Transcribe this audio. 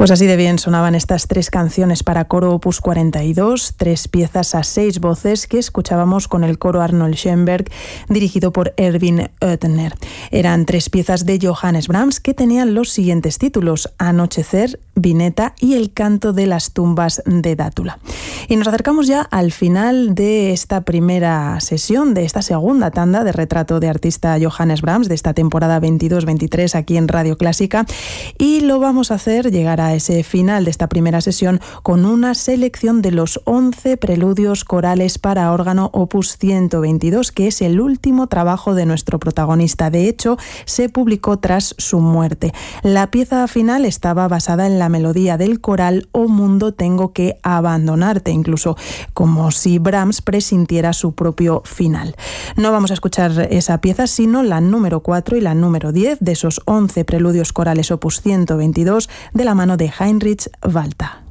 Pues así de bien sonaban estas 3 canciones para coro opus 42, 3 piezas a 6 voces que escuchábamos con el coro Arnold Schoenberg, dirigido por Erwin Oettner. Eran 3 piezas de Johannes Brahms que tenían los siguientes títulos: Anochecer, Vineta y El canto de las tumbas de Dátula. Y nos acercamos ya al final de esta primera sesión, de esta segunda tanda de retrato de artista Johannes Brahms, de esta temporada 22-23 aquí en Radio Clásica, y lo vamos a hacer llegar a ese final de esta primera sesión con una selección de los 11 preludios corales para órgano opus 122, que es el último trabajo de nuestro protagonista. De hecho, se publicó tras su muerte. La pieza final estaba basada en la melodía del coral O mundo tengo que abandonarte, incluso como si Brahms presintiera su propio final. No vamos a escuchar esa pieza, sino la número 4 y la número 10 de esos 11 preludios corales opus 122 de la mano de Heinrich Walter.